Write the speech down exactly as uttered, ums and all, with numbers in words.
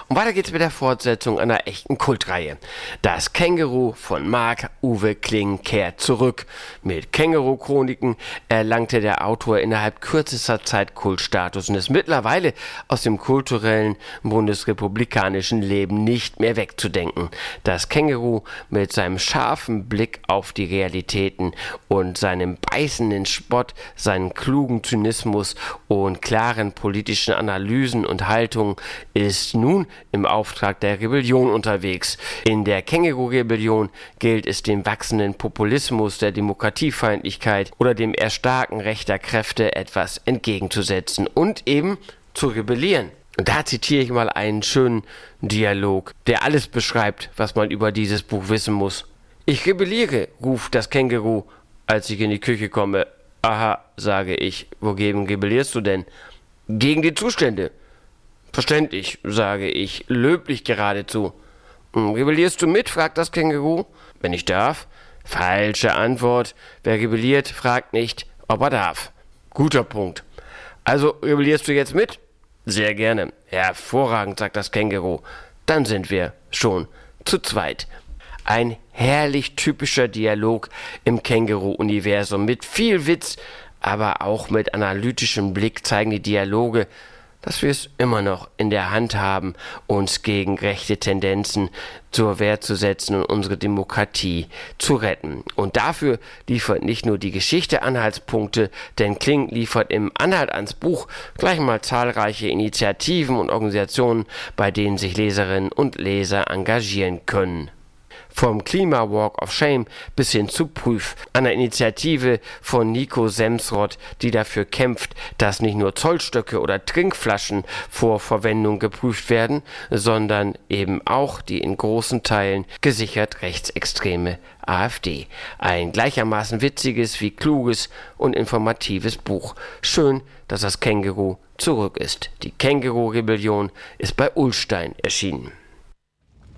Und weiter geht's mit der Fortsetzung einer echten Kultreihe. Das Känguru von Marc-Uwe Kling kehrt zurück. Mit Känguru-Chroniken erlangte der Autor innerhalb kürzester Zeit Kultstatus und ist mittlerweile aus dem kulturellen bundesrepublikanischen Leben nicht mehr wegzudenken. Das Känguru mit seinem scharfen Blick auf die Realitäten und seinem beißenden Spott, seinen klugen Zynismus und klaren politischen Analysen und Haltungen ist nun im Auftrag der Rebellion unterwegs. In der Känguru-Rebellion gilt es dem wachsenden Populismus, der Demokratiefeindlichkeit oder dem Erstarken rechter Kräfte etwas entgegenzusetzen und eben zu rebellieren. Und da zitiere ich mal einen schönen Dialog, der alles beschreibt, was man über dieses Buch wissen muss. Ich rebelliere, ruft das Känguru, als ich in die Küche komme. Aha, sage ich, wogegen rebellierst du denn? Gegen die Zustände. Verständlich, sage ich, löblich geradezu. Rebellierst du mit, fragt das Känguru. Wenn ich darf. Falsche Antwort. Wer rebelliert, fragt nicht, ob er darf. Guter Punkt. Also rebellierst du jetzt mit? Sehr gerne. Hervorragend, sagt das Känguru. Dann sind wir schon zu zweit. Ein herrlich typischer Dialog im Känguru-Universum. Mit viel Witz, aber auch mit analytischem Blick zeigen die Dialoge, dass wir es immer noch in der Hand haben, uns gegen rechte Tendenzen zur Wehr zu setzen und unsere Demokratie zu retten. Und dafür liefert nicht nur die Geschichte Anhaltspunkte, denn Kling liefert im Anhalt ans Buch gleich mal zahlreiche Initiativen und Organisationen, bei denen sich Leserinnen und Leser engagieren können. Vom Klima Walk of Shame bis hin zu Prüf, einer Initiative von Nico Semsrott, die dafür kämpft, dass nicht nur Zollstöcke oder Trinkflaschen vor Verwendung geprüft werden, sondern eben auch die in großen Teilen gesichert rechtsextreme AfD. Ein gleichermaßen witziges wie kluges und informatives Buch. Schön, dass das Känguru zurück ist. Die Känguru-Rebellion ist bei Ullstein erschienen.